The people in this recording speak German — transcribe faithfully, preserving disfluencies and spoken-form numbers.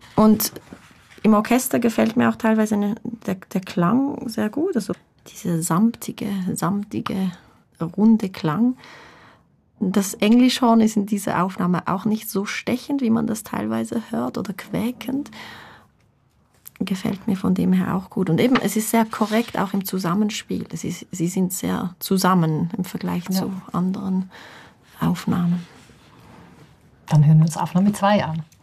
Und im Orchester gefällt mir auch teilweise eine, der, der Klang sehr gut. Also dieser samtige, samtige, runde Klang. Das Englischhorn ist in dieser Aufnahme auch nicht so stechend, wie man das teilweise hört, oder quäkend. Gefällt mir von dem her auch gut. Und eben, es ist sehr korrekt auch im Zusammenspiel. Es ist, sie sind sehr zusammen im Vergleich ja. zu anderen Aufnahmen. Dann hören wir uns Aufnahme zwei an.